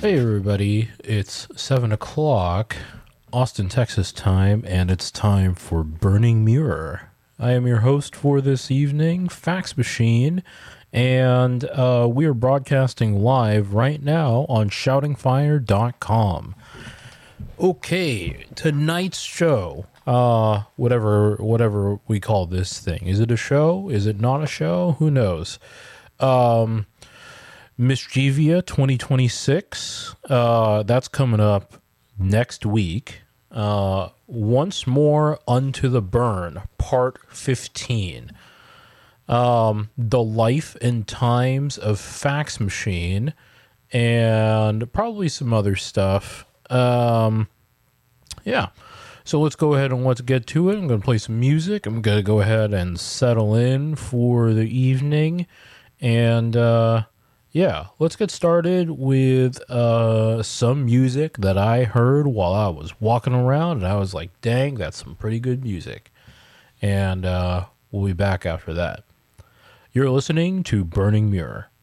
Hey everybody, it's 7 o'clock, Austin, Texas time, and it's time for Burning Mirror. I am your host for this evening, Fax Machine, and we are broadcasting live right now on shoutingfire.com. Okay, tonight's show, whatever we call this thing. Is it a show? Is it not a show? Who knows? Mischievia 2026, that's coming up next week. Once More Unto the Burn, Part 15. The Life and Times of Fax Machine, and probably some other stuff. Yeah. So let's go ahead and let's get to it. I'm going to play some music. I'm going to go ahead and settle in for the evening. And, yeah, let's get started with some music that I heard while I was walking around, and I was like, dang, that's some pretty good music. And we'll be back after that. You're listening to Burning Mirror.